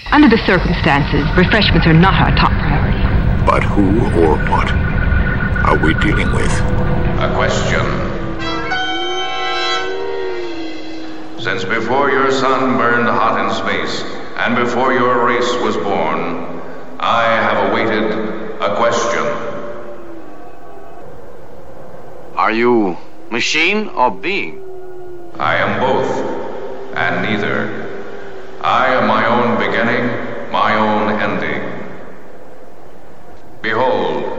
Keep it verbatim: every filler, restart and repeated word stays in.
Under the circumstances, refreshments are not our top priority. But who or what are we dealing with? A question. Since before your sun burned hot in space, and before your race was born, I have awaited a question. Are you machine or being? I am both, and neither. I am my own beginning, my own ending. Behold,